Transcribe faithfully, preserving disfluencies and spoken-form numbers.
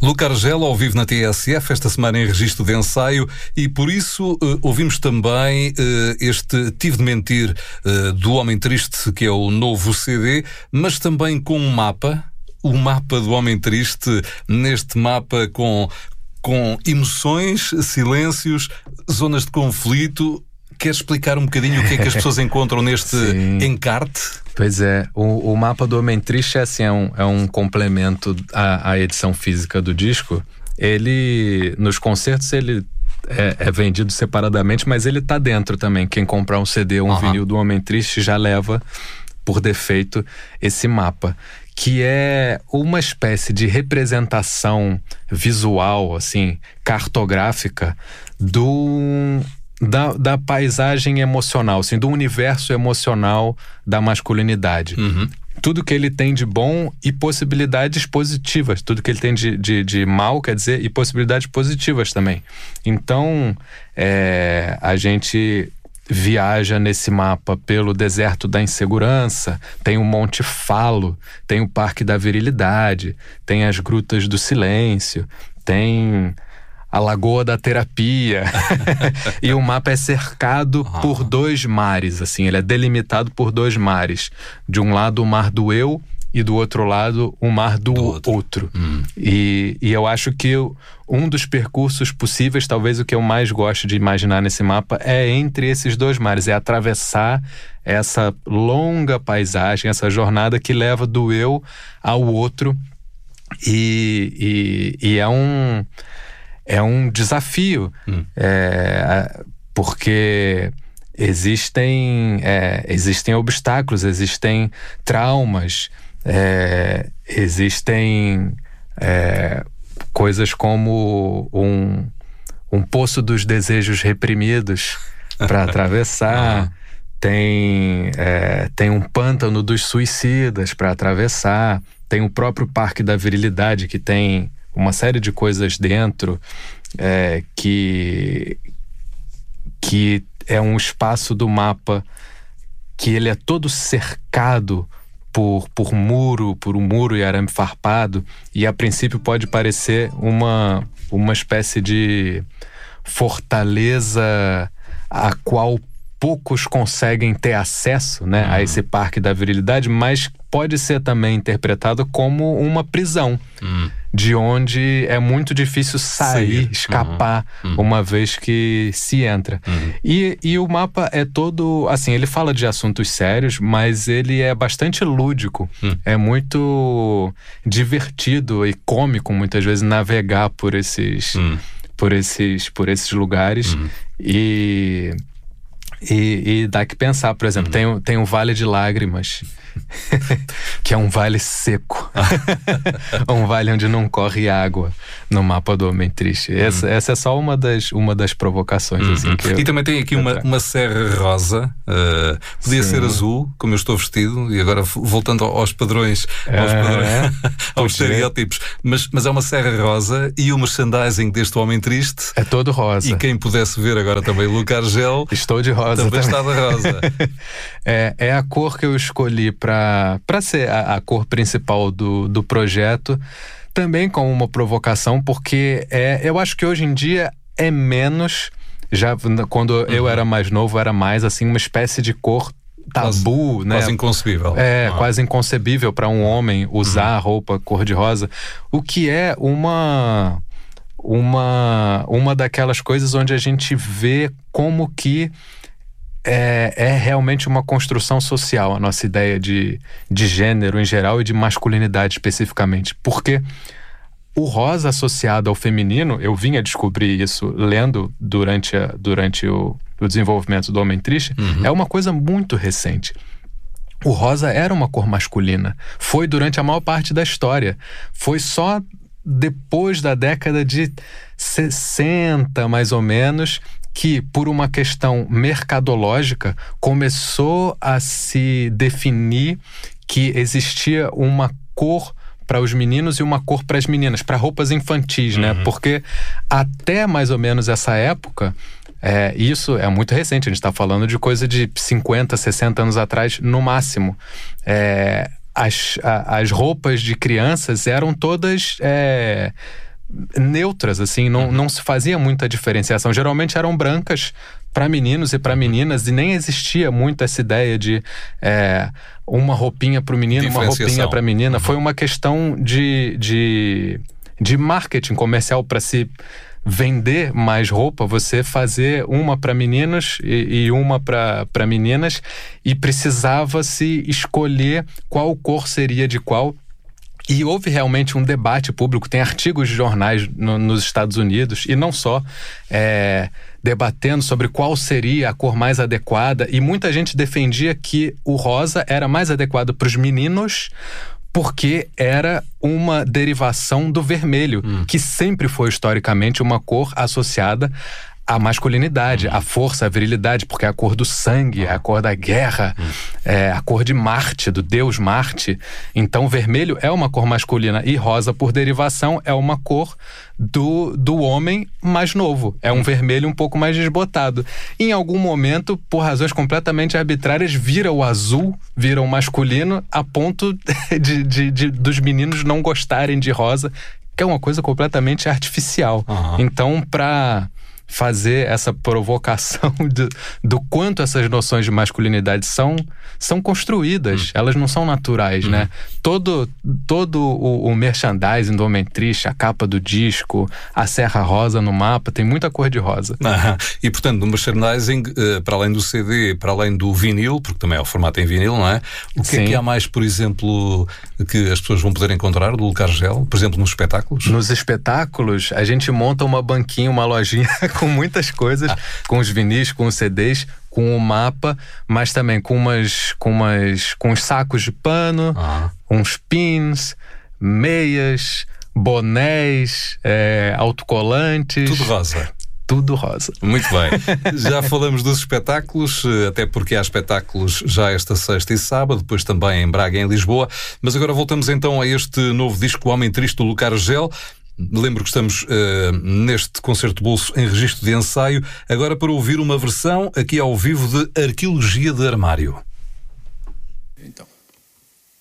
Luca Argel, ao vivo na T S F, esta semana em registro de ensaio, e por isso uh, ouvimos também uh, este Tive de Mentir uh, do Homem Triste, que é o novo C D, mas também com um mapa, o mapa do Homem Triste, neste mapa com, com emoções, silêncios, zonas de conflito. Queres explicar um bocadinho o que é que as pessoas encontram neste Sim. encarte? Pois é, o, o mapa do Homem Triste é, assim, é, um, é um complemento à, à edição física do disco. Ele, nos concertos, ele é, é vendido separadamente, mas ele tá dentro também. Quem comprar um C D ou um uhum. vinil do Homem Triste já leva, por defeito, esse mapa, que é uma espécie de representação visual, assim, cartográfica do... Da, da paisagem emocional, assim, do universo emocional da masculinidade. Uhum. Tudo que ele tem de bom e possibilidades positivas. Tudo que ele tem de, de, de mal, quer dizer, e possibilidades positivas também. Então, é, a gente viaja nesse mapa pelo deserto da insegurança, tem o Monte Falo, tem o Parque da Virilidade, tem as Grutas do Silêncio, tem... a Lagoa da Terapia. E o mapa é cercado ah. por dois mares, assim, ele é delimitado por dois mares. De um lado o Mar do Eu e do outro lado o Mar do, do outro. outro. Hum. E, e eu acho que eu, um dos percursos possíveis, talvez o que eu mais gosto de imaginar nesse mapa, é entre esses dois mares, é atravessar essa longa paisagem, essa jornada que leva do eu ao outro. E, e, e é um... É um desafio, hum. é, porque existem, é, existem obstáculos, existem traumas, é, existem é, coisas como um, um poço dos desejos reprimidos para atravessar, ah. tem, é, tem um pântano dos suicidas para atravessar, tem o próprio Parque da Virilidade, que tem uma série de coisas dentro, é, que, que é um espaço do mapa que ele é todo cercado por, por muro, por um muro e arame farpado, e a princípio pode parecer uma, uma espécie de fortaleza a qual poucos conseguem ter acesso, né, uhum. a esse Parque da Virilidade, mas pode ser também interpretado como uma prisão, uhum. de onde é muito difícil sair, Sim. escapar, uhum. uma vez que se entra. Uhum. E, e o mapa é todo, assim, ele fala de assuntos sérios, mas ele é bastante lúdico, uhum. é muito divertido e cômico, muitas vezes, navegar por esses, uhum. por esses, por esses lugares. Uhum. E... E, e dá que pensar, por exemplo, uhum. tem, tem um Vale de Lágrimas, que é um vale seco. Um vale onde não corre água no mapa do Homem Triste. Uhum. Essa, essa é só uma das, uma das provocações. Uhum. Assim, que eu, e também tem aqui uma, uma serra rosa, uh, podia Sim. ser azul, como eu estou vestido, e agora voltando aos padrões, aos, é, padrões, é. aos estereótipos, mas, mas é uma serra rosa e o merchandising deste Homem Triste é todo rosa. E quem pudesse ver agora também Luca Argel, estou de rosa também, também. está de rosa. é, é a cor que eu escolhi para para ser a, a cor principal do, do projeto, também com uma provocação, porque é, eu acho que hoje em dia é menos, já quando uhum. eu era mais novo, era mais assim uma espécie de cor tabu, quase, né? Quase inconcebível. É, ah. quase inconcebível para um homem usar uhum. roupa cor-de-rosa, o que é uma, uma, uma daquelas coisas onde a gente vê como que É, é realmente uma construção social a nossa ideia de, de gênero em geral e de masculinidade especificamente, porque o rosa associado ao feminino, eu vim a descobrir isso lendo durante, a, durante o, o desenvolvimento do Homem Triste, uhum. é uma coisa muito recente. O rosa era uma cor masculina, foi durante a maior parte da história, foi só depois da década de sessenta mais ou menos que, por uma questão mercadológica, começou a se definir que existia uma cor para os meninos e uma cor para as meninas, para roupas infantis, uhum. né? Porque até mais ou menos essa época, é, isso é muito recente, a gente está falando de coisa de cinquenta, sessenta anos atrás, no máximo. É, as, a, as roupas de crianças eram todas... É, neutras, assim, não, não se fazia muita diferenciação. Geralmente eram brancas para meninos e para meninas, e nem existia muito essa ideia de é, uma roupinha para o menino, uma roupinha para a menina. Foi uma questão de, de, de marketing comercial para se vender mais roupa, você fazer uma para meninos e, e uma para meninas, e precisava se escolher qual cor seria de qual. E houve realmente um debate público, tem artigos de jornais no, nos Estados Unidos, e não só, é, debatendo sobre qual seria a cor mais adequada, e muita gente defendia que o rosa era mais adequado para os meninos, porque era uma derivação do vermelho, hum. que sempre foi historicamente uma cor associada à masculinidade, à força, à virilidade, porque é a cor do sangue, é a cor da guerra, hum. é a cor de Marte, do deus Marte. Então, vermelho é uma cor masculina, e rosa, por derivação, é uma cor do, do homem mais novo. É um hum. vermelho um pouco mais desbotado. Em algum momento, por razões completamente arbitrárias, vira o azul, vira o masculino, a ponto de, de, de, dos meninos não gostarem de rosa, que é uma coisa completamente artificial. Uhum. Então, para fazer essa provocação do, do quanto essas noções de masculinidade são, são construídas, hum. elas não são naturais, hum. né? Todo, todo o, o merchandising do Homem Triste, a capa do disco, a serra rosa no mapa, tem muita cor de rosa. Ah, e portanto, no merchandising, para além do C D, para além do vinil, porque também é o formato em vinil, não é? O que Sim. é que há mais, por exemplo, que as pessoas vão poder encontrar do Lucar Gel, por exemplo, nos espetáculos? Nos espetáculos, a gente monta uma banquinha, uma lojinha com muitas coisas, ah. com os vinis, com os C Ds, com o mapa, mas também com umas, com umas, com uns sacos de pano, ah. uns pins, meias, bonés, é, autocolantes. Tudo rosa. Tudo rosa. Muito bem. Já falamos dos espetáculos, até porque há espetáculos já esta sexta e sábado, depois também em Braga e em Lisboa, mas agora voltamos então a este novo disco, O Homem Triste, do Lucar Gel. Lembro que estamos uh, neste concerto de bolso em registro de ensaio, agora para ouvir uma versão aqui ao vivo de Arqueologia de Armário.